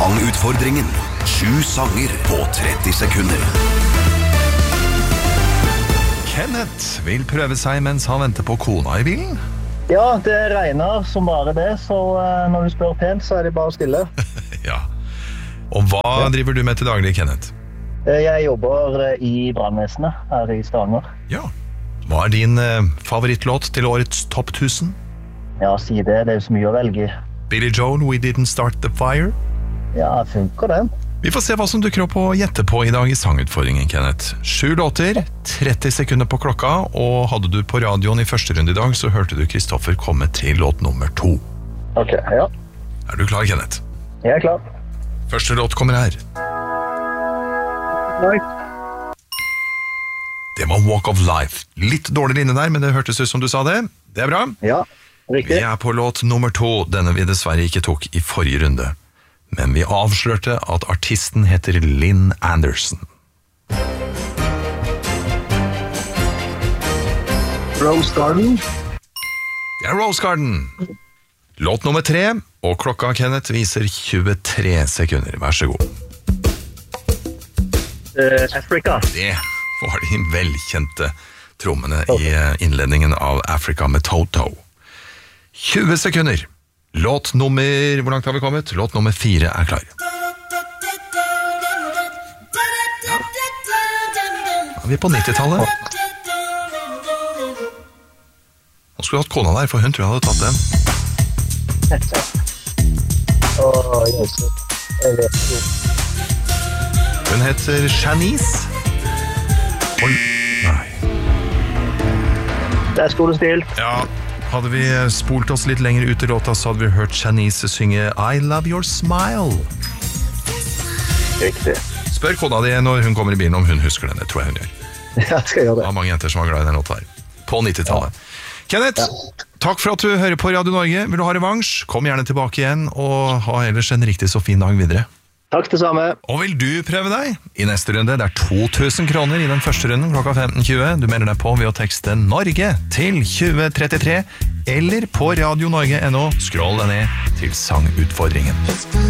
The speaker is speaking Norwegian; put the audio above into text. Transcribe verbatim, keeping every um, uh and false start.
Sangutfordringen. Sju sanger på tretti sekunder. Kenneth vil prøve seg mens han venter på kona i bilen. Ja, det regner som bare det, så uh, når du spør pent, så er det bare stille. Ja. Og hva ja. driver du med til daglig, Kenneth? Jeg jobber i brannvesenet her i Stavanger. Ja. Hva er din uh, favorittlåt til årets topp tusen? Ja, si det. Det er jo så mye å velge. Billy Joel, We Didn't Start the Fire? Ja, funker den. Vi får se hva som dukker opp og gjette på i dag i sangutfordringen, Kenneth. Sju låter, tretti sekunder på klokka, og hadde du på radioen i første runde i dag, så hørte du Kristoffer komme til låt nummer to. Ok, ja. Er du klar, Kenneth? Jeg er klar. Første låt kommer her. Nei. Det var Walk of Life. Litt dårlig linje der, men det hørtes ut som du sa det. Det er bra. Ja, riktig. Vi er på låt nummer to, denne vi dessverre ikke tok i forrige runde. Men vi avslørte at artisten heter Lynn Anderson. Rose Garden. Det er Rose Garden. Låt nummer tre, og klokka, Kenneth, viser tjuetre sekunder. Vær så god. Uh, Africa. Det var de velkjente trommene i innledningen av Africa med Toto. tjue sekunder. Låt nummer... Hvor langt har vi kommet? Låt nummer fire er klar. Ja. Er vi på nittitallet? Nå skulle du hatt kona der, for hun tror jeg hadde tatt den. Åh, Jesus. Jeg vet ikke. Hun heter Shanice. Oi. Nei. Der sto det stilt. Ja, hadde vi spolt oss litt lenger ut i låta, så hadde vi hørt Shanice synge I Love Your Smile. Riktig. Spør kona di når hun kommer i bilen om hun husker den. Det tror jeg hun gjør. Ja, skal jeg gjøre det. Det er mange jenter som var glad i den låta her. På nittitallet. Ja. Kenneth, ja. Takk for at du hører på Radio Norge. Vil du ha revansj? Kom gjerne tilbake igjen, og ha ellers en riktig så fin dag videre. Takk det samme. Og vil du prøve deg? I neste runde, det er to tusen kroner i den første runden klokka femten tjue. Du melder deg på ved å tekste Norge til tjue trettitre, eller på radio norge punktum no. Skroll deg ned til sangutfordringen.